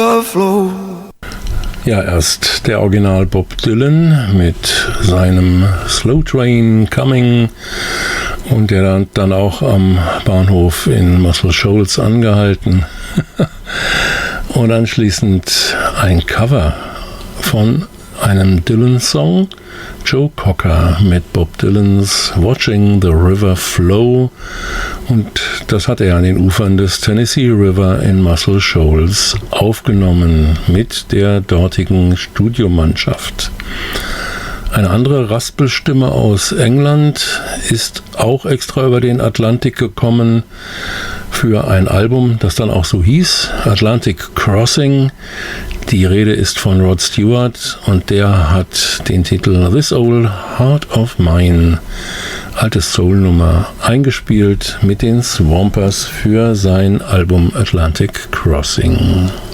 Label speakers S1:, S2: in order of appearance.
S1: Ja, erst der Original Bob Dylan mit seinem Slow Train Coming und der hat dann auch am Bahnhof in Muscle Shoals angehalten. Und anschließend ein Cover von einem Dylan-Song, Joe Cocker mit Bob Dylans Watching the River Flow, und das hat er an den Ufern des Tennessee River in Muscle Shoals aufgenommen mit der dortigen Studiomannschaft. Eine andere Raspelstimme aus England ist auch extra über den Atlantik gekommen für ein Album, das dann auch so hieß, Atlantic Crossing. Die Rede ist von Rod Stewart und der hat den Titel This Old Heart of Mine, altes Soul-Nummer, eingespielt mit den Swampers für sein Album Atlantic Crossing.